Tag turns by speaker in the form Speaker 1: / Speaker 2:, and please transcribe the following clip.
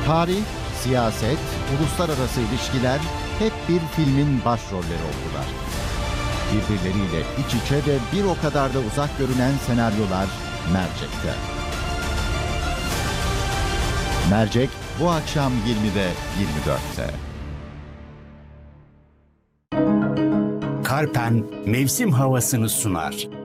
Speaker 1: Tarih, siyaset, uluslararası ilişkiler hep bir filmin başrolleri oldular. Birbirleriyle iç içe ve bir o kadar da uzak görünen senaryolar Mercek'te. Mercek bu akşam 20'de 24'te.
Speaker 2: Karpen mevsim havasını sunar.